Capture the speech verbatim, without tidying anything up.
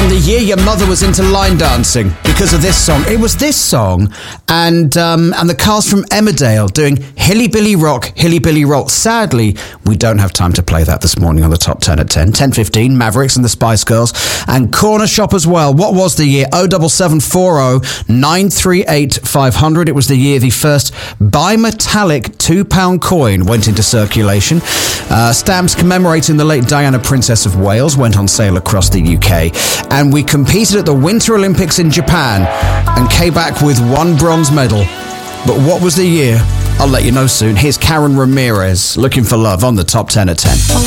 the year your mother was into line dancing because of this song. It was this song and um, and the cast from Emmerdale doing Hilly Billy Rock, Hilly Billy Rock. Sadly, we don't have time to play that this morning on the Top ten at ten. ten fifteen, Mavericks and the Spice Girls and Corner Shop as well. What was the year? oh seven seven four oh nine three eight five hundred. It was the year the first bimetallic two pound coin went into circulation. Uh, stamps commemorating the late Diana, Princess of Wales, went on sale across the U K. And we competed at the Winter Olympics in Japan and came back with one bronze medal. But what was the year? I'll let you know soon. Here's Karen Ramirez, Looking for Love on the Top ten at ten.